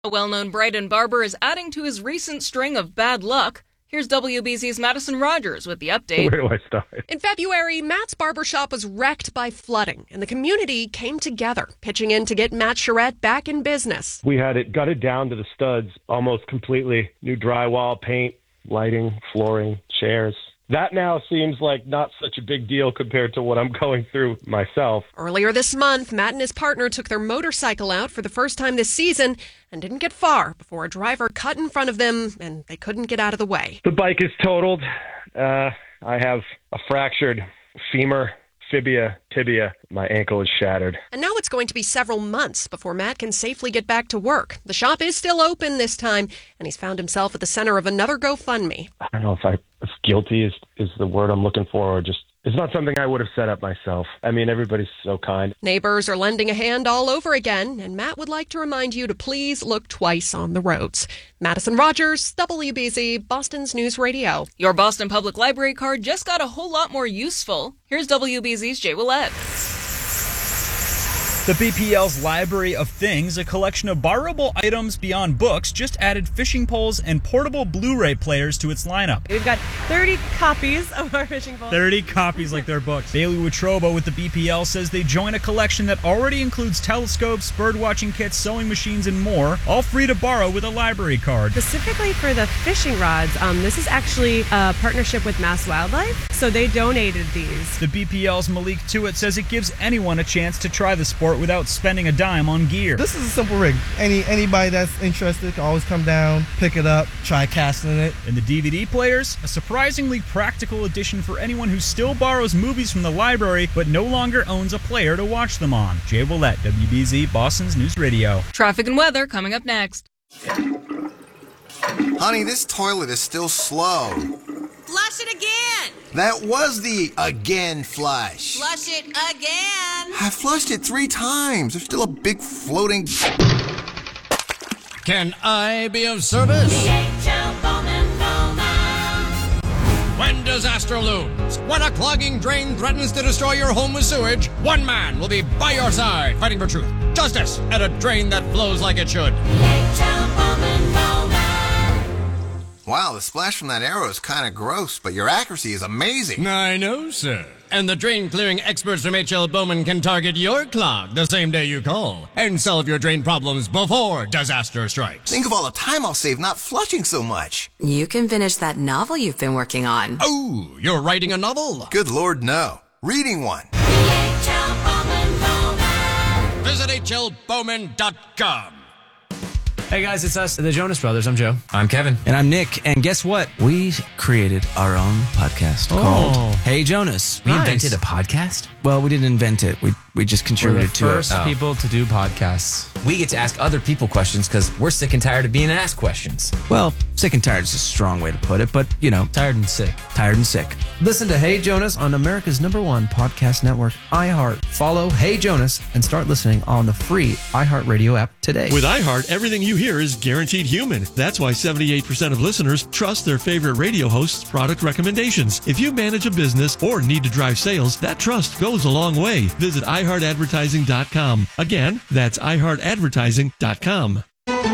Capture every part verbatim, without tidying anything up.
A well-known Brighton barber is adding to his recent string of bad luck. Here's W B Z's Madison Rogers with the update. Where do I start? In February, Matt's barbershop was wrecked by flooding, and the community came together, pitching in to get Matt Charette back in business. We had it gutted down to the studs almost completely. New drywall, paint, lighting, flooring, chairs. That now seems like not such a big deal compared to what I'm going through myself. Earlier this month, Matt and his partner took their motorcycle out for the first time this season and didn't get far before a driver cut in front of them and they couldn't get out of the way. The bike is totaled. Uh, I have a fractured femur, fibia, tibia. My ankle is shattered. And now it's going to be several months before Matt can safely get back to work. The shop is still open this time, and he's found himself at the center of another GoFundMe. I don't know if I if guilty is, is the word I'm looking for, or just it's not something I would have set up myself. I mean, everybody's so kind. Neighbors are lending a hand all over again, and Matt would like to remind you to please look twice on the roads. Madison Rogers, W B Z, Boston's News Radio. Your Boston Public Library card just got a whole lot more useful. Here's W B Z's Jay Willette. The B P L's Library of Things, a collection of borrowable items beyond books, just added fishing poles and portable Blu-ray players to its lineup. We've got thirty copies of our fishing poles. thirty copies like their books. Bailey Watroba with the B P L says they join a collection that already includes telescopes, birdwatching kits, sewing machines, and more, all free to borrow with a library card. Specifically for the fishing rods, um, this is actually a partnership with Mass Wildlife, so they donated these. The B P L's Malik Tuitt says it gives anyone a chance to try the sport without spending a dime on gear. This is a simple rig. Any Anybody that's interested can always come down, pick it up, try casting it. And the D V D players, a surprisingly practical addition for anyone who still borrows movies from the library but no longer owns a player to watch them on. Jay Willette, W B Z, Boston's News Radio. Traffic and weather coming up next. Honey, this toilet is still slow. Flush it again. That was the again flush. Flush it again. I flushed it three times. There's still a big floating... Can I be of service? D H L Bowman Bowman. When disaster looms, when a clogging drain threatens to destroy your home with sewage, one man will be by your side, fighting for truth, justice, and a drain that flows like it should. D H L Bowman Bowman. Wow, the splash from that arrow is kind of gross, but your accuracy is amazing. I know, sir. And the drain clearing experts from H L Bowman can target your clog the same day you call and solve your drain problems before disaster strikes. Think of all the time I'll save not flushing so much. You can finish that novel you've been working on. Oh, you're writing a novel? Good Lord, no. Reading one. D H L Bowman Bowman. Visit H L Bowman dot com. Hey guys, it's us, the Jonas Brothers. I'm Joe. I'm Kevin. And I'm Nick. And guess what? We created our own podcast oh. called Hey Jonas. We nice. invented a podcast? Well, we didn't invent it. We we just contributed we're the to first it. First people oh. to do podcasts. We get to ask other people questions because we're sick and tired of being asked questions. Well, sick and tired is a strong way to put it, but you know, tired and sick. Tired and sick. Listen to Hey Jonas on America's number one podcast network, iHeart. Follow Hey Jonas and start listening on the free iHeartRadio app today. With iHeart, everything you hear is guaranteed human. That's why seventy-eight percent of listeners trust their favorite radio host's product recommendations. If you manage a business or need to drive sales, that trust goes a long way. Visit i heart advertising dot com. Again, that's i heart advertising dot com.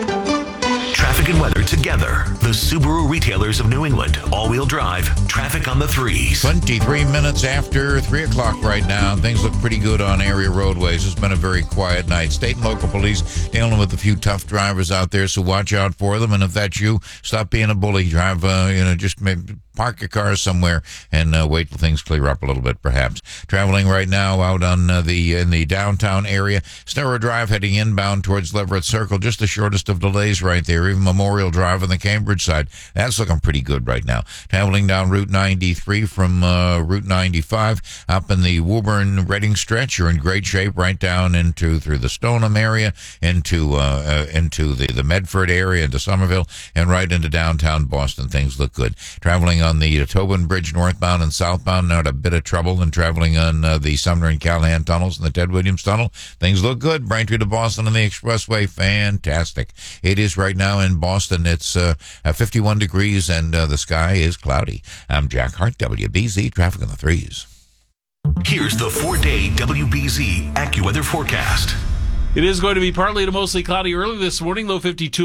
Traffic and weather together. The Subaru retailers of New England. All-wheel drive. Traffic on the threes. twenty-three minutes after three o'clock right now. Things look pretty good on area roadways. It's been a very quiet night. State and local police dealing with a few tough drivers out there, so watch out for them. And if that's you, stop being a bully. Drive, uh, you know, just maybe park your car somewhere and uh, wait till things clear up a little bit, perhaps. Traveling right now out on uh, the in the downtown area. Snow Drive heading inbound towards Leverett Circle. Just the shortest of delays right there. Even Memorial Drive on the Cambridge side. That's looking pretty good right now. Traveling down Route ninety-three from uh, Route ninety-five up in the Woburn-Reading stretch. You're in great shape right down into through the Stoneham area, into uh, uh, into the, the Medford area, into Somerville, and right into downtown Boston. Things look good. Traveling on the Tobin Bridge northbound and southbound, not a bit of trouble. And traveling on uh, the Sumner and Callahan tunnels and the Ted Williams tunnel, things look good. Braintree to Boston on the expressway, fantastic. It is right now in Boston. It's uh, fifty-one degrees and uh, the sky is cloudy. I'm Jack Hart, W B Z, traffic on the threes. Here's the four-day W B Z AccuWeather forecast. It is going to be partly to mostly cloudy early this morning, low fifty-two.